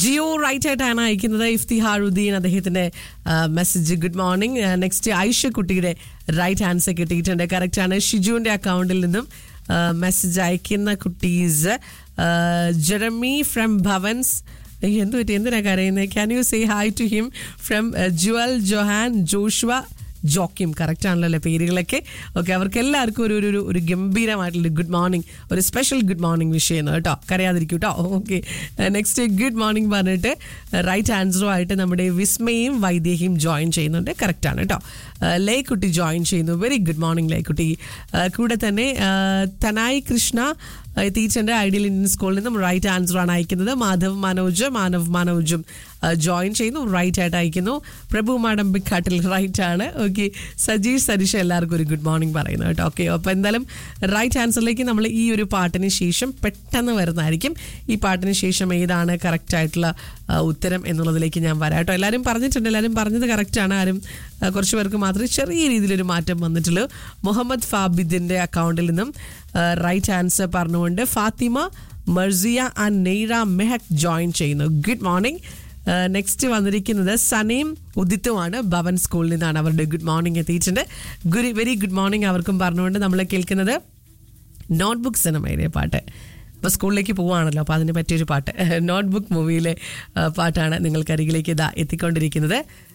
Jio right ആയിട്ടാണ് അയക്കുന്നത്. ഇഫ്തിഹാറുദ്ദീൻ അദ്ദേഹത്തിന്റെ message good morning. Next Aisha കുട്ടിയുടെ റൈറ്റ് ആൻസർ കിട്ടിയിട്ടുണ്ട്. കറക്റ്റ് ആണ്. ഷിജുവിന്റെ അക്കൗണ്ടിൽ നിന്നും മെസ്സേജ് അയക്കുന്ന കുട്ടീസ് ജെറമി ഫ്രം ഭവൻസ്. എന്ത് പറ്റി, എന്തിനാ കരയുന്നത്? Can you say hi to him from Jual Johan Joshua Joachim. Correct ആണല്ലോ പേരുകളൊക്കെ. ഓക്കെ, അവർക്ക് എല്ലാവർക്കും ഒരു ഗംഭീരമായിട്ടുള്ള ഗുഡ് മോർണിംഗ്, ഒരു സ്പെഷ്യൽ ഗുഡ് മോർണിംഗ് വിഷ് ചെയ്യുന്നു കേട്ടോ. കരയാതിരിക്കും കേട്ടോ. ഓക്കെ, നെക്സ്റ്റ് ഗുഡ് മോർണിംഗ് പറഞ്ഞിട്ട് റൈറ്റ് ആൻസറുമായിട്ട് നമ്മുടെ വിസ്മയും വൈദേഹിയും ജോയിൻ ചെയ്യുന്നുണ്ട്. കറക്റ്റ് ആണ് കേട്ടോ. ലേക്കുട്ടി ജോയിൻ ചെയ്യുന്നു. Very good morning Lekkutty. കൂടെ തന്നെ തനായി കൃഷ്ണ ടീച്ചറിന്റെ ഐഡിയൽ ഇന്ത്യൻ സ്കൂളിൽ നിന്നും റൈറ്റ് ആൻസർ ആണ് അയക്കുന്നത്. മാനവ് മനോജും ജോയിൻ ചെയ്യുന്നു. റൈറ്റ് ആയിട്ട് അയക്കുന്നു. പ്രഭു മാടമ്പിക്കാട്ടിൽ റൈറ്റ് ആണ്. ഓക്കെ, സജീഷ് സരീഷ എല്ലാവർക്കും ഒരു ഗുഡ് മോർണിംഗ് പറയുന്നു കേട്ടോ. ഓക്കെ, അപ്പോൾ എന്തായാലും റൈറ്റ് ആൻസറിലേക്ക് നമ്മൾ ഈ ഒരു പാട്ടിന് ശേഷം പെട്ടെന്ന് വരുന്നതായിരിക്കും. ഈ പാട്ടിന് ശേഷം ഏതാണ് കറക്റ്റ് ആയിട്ടുള്ള ഉത്തരം എന്നുള്ളതിലേക്ക് ഞാൻ വരാം കേട്ടോ. എല്ലാവരും പറഞ്ഞിട്ടുണ്ട്, എല്ലാവരും പറഞ്ഞത് കറക്റ്റാണ്. ആരും കുറച്ച് പേർക്ക് മാത്രമേ ചെറിയ രീതിയിലൊരു മാറ്റം വന്നിട്ടുള്ളൂ. മുഹമ്മദ് ഫാബിദിന്റെ അക്കൗണ്ടിൽ നിന്നും റൈറ്റ് ആൻസർ പറഞ്ഞുകൊണ്ട് ഫാത്തിമ മർസിയ ആൻഡ് നെയ്റ മെഹക് ജോയിൻ ചെയ്യുന്നു. Good morning. നെക്സ്റ്റ് വന്നിരിക്കുന്നത് സനയും ഉദിത്തുമാണ്. ഭവൻ സ്കൂളിൽ നിന്നാണ് അവരുടെ ഗുഡ് മോർണിംഗ് എത്തിയിട്ടുണ്ട്. വെരി ഗുഡ് മോർണിംഗ് അവർക്കും പറഞ്ഞുകൊണ്ട് നമ്മൾ കേൾക്കുന്നത് നോട്ട്ബുക്ക് സിനിമയിലെ പാട്ട്. അപ്പോൾ സ്കൂളിലേക്ക് പോവുകയാണല്ലോ, അപ്പോൾ അതിന് പറ്റിയൊരു പാട്ട്, നോട്ട്ബുക്ക് മൂവിയിലെ പാട്ടാണ് നിങ്ങൾക്കരികിലേക്ക് എത്തിക്കൊണ്ടിരിക്കുന്നത്.